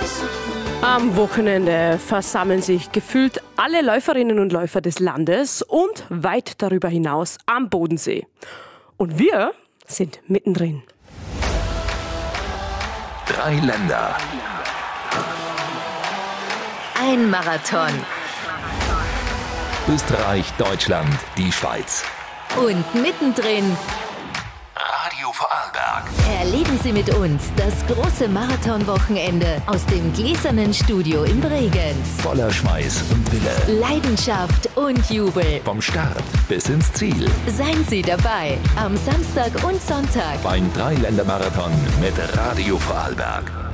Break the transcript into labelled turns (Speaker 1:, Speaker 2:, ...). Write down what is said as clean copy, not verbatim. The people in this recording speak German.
Speaker 1: Am Wochenende versammeln sich gefühlt alle Läuferinnen und Läufer des Landes und weit darüber hinaus am Bodensee. Und wir sind mittendrin.
Speaker 2: 3 Länder.
Speaker 3: Ein Marathon.
Speaker 2: Österreich, Deutschland, die Schweiz.
Speaker 3: Und mittendrin
Speaker 2: Radio Vorarlberg.
Speaker 3: erleben Sie mit uns das große Marathonwochenende aus dem gläsernen Studio in Bregenz.
Speaker 2: Voller Schweiß und Wille.
Speaker 3: Leidenschaft und Jubel.
Speaker 2: Vom Start bis ins Ziel.
Speaker 3: Seien Sie dabei am Samstag und Sonntag.
Speaker 2: Beim 3-Länder-Marathon mit Radio Vorarlberg.